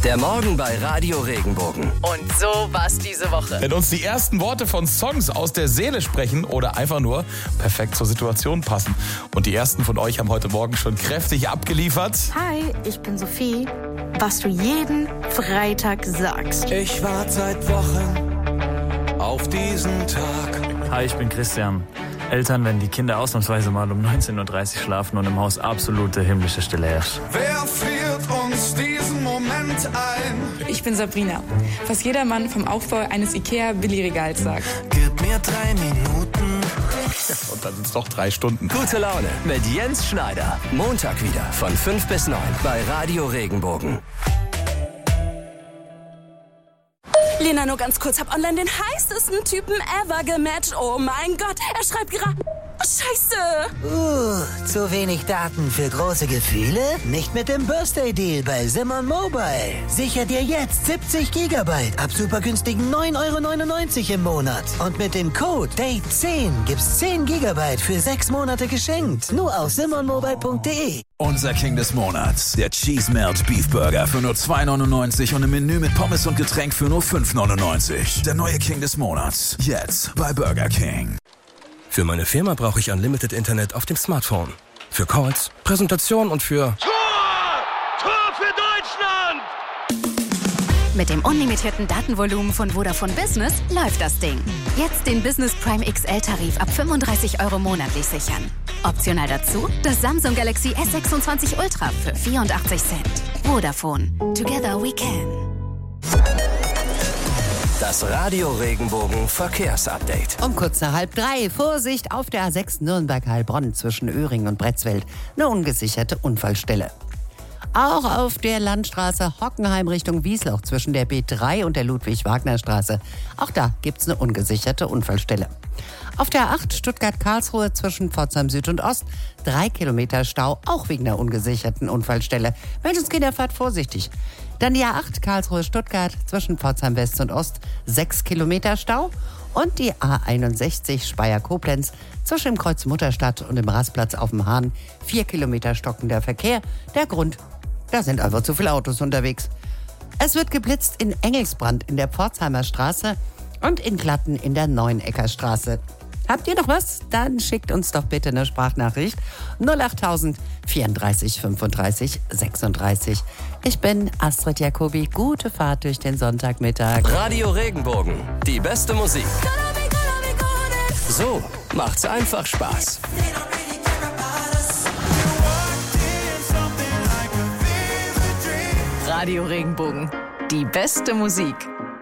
Der Morgen bei Radio Regenbogen. Und so war's diese Woche. Wenn uns die ersten Worte von Songs aus der Seele sprechen oder einfach nur perfekt zur Situation passen. Und die ersten von euch haben heute Morgen schon kräftig abgeliefert. Hi, ich bin Sophie. Was du jeden Freitag sagst. Ich warte seit Wochen auf diesen Tag. Hi, ich bin Christian. Eltern, wenn die Kinder ausnahmsweise mal um 19.30 Uhr schlafen und im Haus absolute himmlische Stille herrscht. Wer führt uns diesen Moment ein? Ich bin Sabrina. Was jeder Mann vom Aufbau eines IKEA-Billigregals sagt. Gib mir 3 Minuten. Und dann sind es doch 3 Stunden. Gute Laune mit Jens Schneider. Montag wieder von 5 bis 9 bei Radio Regenbogen. Lena, nur ganz kurz, hab online den heißesten Typen ever gematcht. Oh mein Gott, er schreibt gerade... Oh, Scheiße! Zu wenig Daten für große Gefühle? Nicht mit dem Birthday-Deal bei Simon Mobile. Sicher dir jetzt 70 Gigabyte ab super günstigen 9,99 € im Monat. Und mit dem Code DATE10 gibt's 10 Gigabyte für 6 Monate geschenkt. Nur auf simonmobile.de. Unser King des Monats, der Cheese Melt Beef Burger für nur 2,99 € und im Menü mit Pommes und Getränk für nur 5,99 €. Der neue King des Monats, jetzt bei Burger King. Für meine Firma brauche ich Unlimited Internet auf dem Smartphone. Für Calls, Präsentation und für... Tor für Deutschland! Mit dem unlimitierten Datenvolumen von Vodafone Business läuft das Ding. Jetzt den Business Prime XL-Tarif ab 35 € monatlich sichern. Optional dazu das Samsung Galaxy S26 Ultra für 84 Cent. Vodafone. Together we can. Das Radio Regenbogen Verkehrsupdate. Um kurz nach 2:30. Vorsicht auf der A6 Nürnberg-Heilbronn zwischen Öhringen und Bretzfeld. Eine ungesicherte Unfallstelle. Auch auf der Landstraße Hockenheim Richtung Wiesloch zwischen der B3 und der Ludwig-Wagner-Straße. Auch da gibt's eine ungesicherte Unfallstelle. Auf der A8 Stuttgart-Karlsruhe zwischen Pforzheim Süd und Ost 3 Kilometer Stau, auch wegen einer ungesicherten Unfallstelle. Menschenskinder, fahrt vorsichtig. Dann die A8 Karlsruhe-Stuttgart zwischen Pforzheim West und Ost 6 Kilometer Stau. Und die A61 Speyer-Koblenz zwischen dem Kreuz Mutterstadt und dem Rastplatz auf dem Hahn 4 Kilometer stockender Verkehr. Der Grund: da sind einfach zu viele Autos unterwegs. Es wird geblitzt in Engelsbrand in der Pforzheimer Straße und in Glatten in der Neuenecker Straße. Habt ihr noch was? Dann schickt uns doch bitte eine Sprachnachricht 08000 34 35 36. Ich bin Astrid Jacobi. Gute Fahrt durch den Sonntagmittag. Radio Regenbogen, die beste Musik. So macht's einfach Spaß. Radio Regenbogen, die beste Musik.